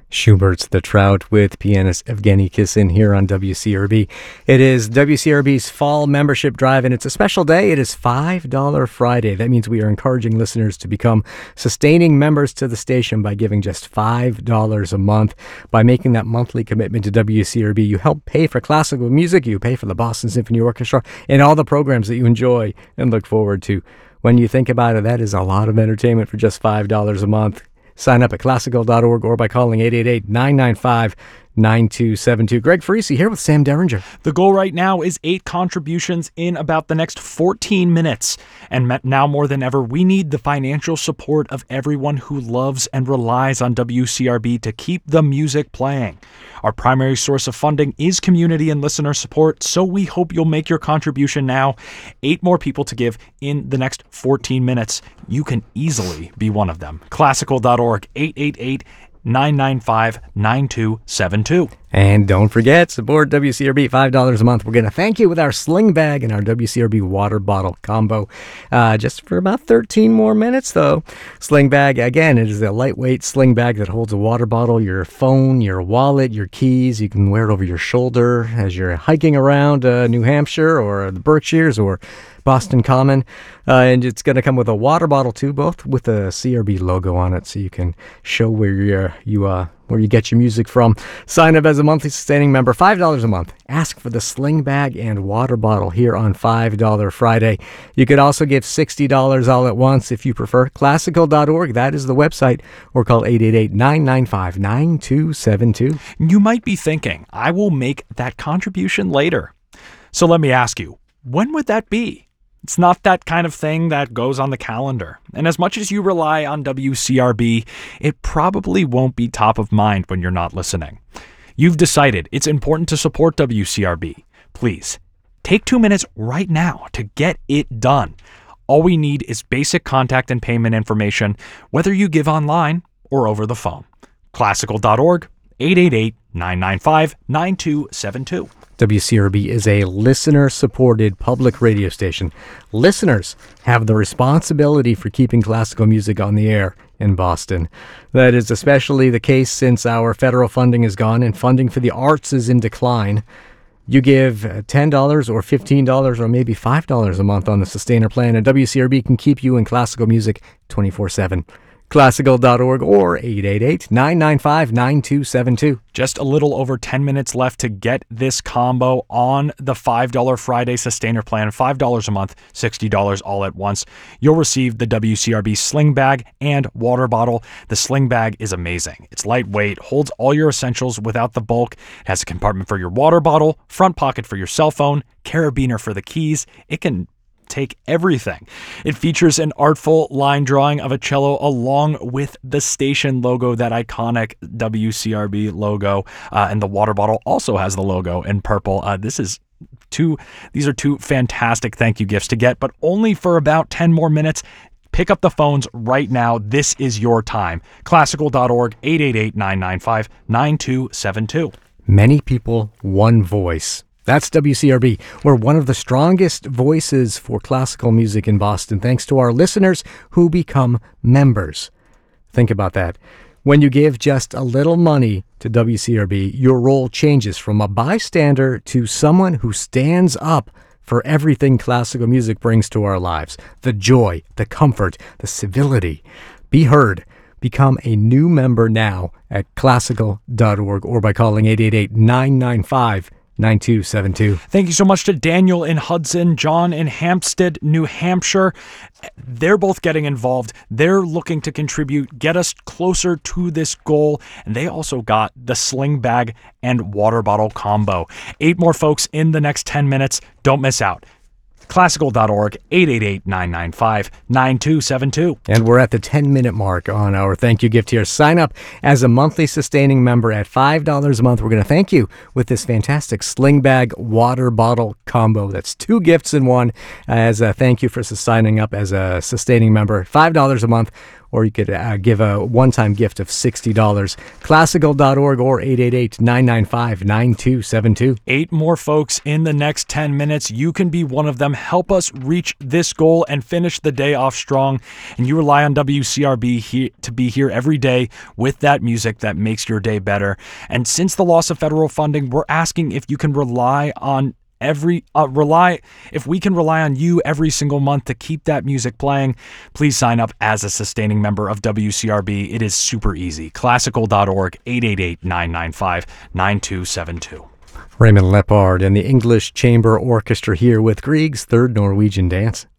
Schubert's The Trout with pianist Evgeny Kissin here on WCRB. It is WCRB's fall membership drive, and it's a special day. It is $5 Friday. That means we are encouraging listeners to become sustaining members to the station by giving just $5 a month. By making that monthly commitment to WCRB, you help pay for classical music, you pay for the Boston Symphony Orchestra, and all the programs that you enjoy and look forward to. When you think about it, that is a lot of entertainment for just $5 a month. Sign up at classical.org or by calling 888-995-9272. Greg Farisi here with Sam Derringer. The goal right now is 8 contributions in about the next 14 minutes. And now more than ever, we need the financial support of everyone who loves and relies on WCRB to keep the music playing. Our primary source of funding is community and listener support, so we hope you'll make your contribution now. 8 more people to give in the next 14 minutes. You can easily be one of them. Classical.org, 888-995-9272. And don't forget, support WCRB, $5 a month. We're going to thank you with our sling bag and our WCRB water bottle combo. Just for about 13 more minutes, though. Sling bag, again, it is a lightweight sling bag that holds a water bottle, your phone, your wallet, your keys. You can wear it over your shoulder as you're hiking around New Hampshire or the Berkshires or Boston Common. And it's going to come with a water bottle, too, both with a CRB logo on it, so you can show where you get your music from. Sign up as a monthly sustaining member, $5 a month. Ask for the sling bag and water bottle here on $5 Friday. You could also give $60 all at once if you prefer. Classical.org, that is the website, or call 888-995-9272. You might be thinking, I will make that contribution later. So let me ask you, when would that be? It's not that kind of thing that goes on the calendar. And as much as you rely on WCRB, it probably won't be top of mind when you're not listening. You've decided it's important to support WCRB. Please, take 2 minutes right now to get it done. All we need is basic contact and payment information, whether you give online or over the phone. Classical.org, 888-995-9272. WCRB is a listener-supported public radio station. Listeners have the responsibility for keeping classical music on the air in Boston. That is especially the case since our federal funding is gone and funding for the arts is in decline. You give $10 or $15 or maybe $5 a month on the Sustainer plan, and WCRB can keep you in classical music 24/7. Classical.org or 888-995-9272. Just a little over 10 minutes left to get this combo on the $5 Friday Sustainer plan. $5 a month, $60 all at once. You'll receive the WCRB sling bag and water bottle. The sling bag is amazing. It's lightweight, holds all your essentials without the bulk. It has a compartment for your water bottle, front pocket for your cell phone, carabiner for the keys. It can take everything. It features an artful line drawing of a cello along with the station logo, that iconic WCRB logo, and the water bottle also has the logo in purple. These are two fantastic thank you gifts to get, but only for about 10 more minutes. Pick up the phones right now. This is your time. Classical.org, 888-995-9272. Many people, one voice. That's WCRB. We're one of the strongest voices for classical music in Boston, thanks to our listeners who become members. Think about that. When you give just a little money to WCRB, your role changes from a bystander to someone who stands up for everything classical music brings to our lives. The joy, the comfort, the civility. Be heard. Become a new member now at classical.org or by calling 888-995-9272. 9272. Thank you so much to Daniel in Hudson, John in Hampstead, New Hampshire. They're both getting involved. They're looking to contribute, get us closer to this goal. And they also got the sling bag and water bottle combo. 8 more folks in the next 10 minutes. Don't miss out. Classical.org, 888-995-9272. And we're at the 10-minute mark on our thank you gift here. Sign up as a monthly sustaining member at $5 a month. We're going to thank you with this fantastic sling bag water bottle combo. That's 2 gifts in one as a thank you for signing up as a sustaining member. $5 a month or you could give a one-time gift of $60. Classical.org or 888-995-9272. 8 more folks in the next 10 minutes. You can be one of them. Help us reach this goal and finish the day off strong. And you rely on WCRB to be here every day with that music that makes your day better. And since the loss of federal funding, we're asking if you can rely on if we can rely on you every single month to keep that music playing. Please sign up as a sustaining member of WCRB. It is super easy. Classical.org, 888-995-9272. Raymond Lepard and the English Chamber Orchestra here with Grieg's Third Norwegian Dance.